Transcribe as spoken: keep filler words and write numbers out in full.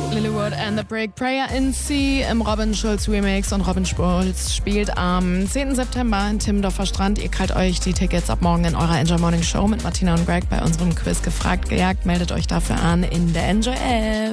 Lilywood and the Break, Prayer in C im Robin Schulz Remix, und Robin Schulz spielt am zehnten September in Timmendorfer Strand. Ihr krallt euch die Tickets ab morgen in eurer Enjoy Morning Show mit Martina und Greg bei unserem Quiz gefragt gejagt. Meldet euch dafür an in der Enjoy App.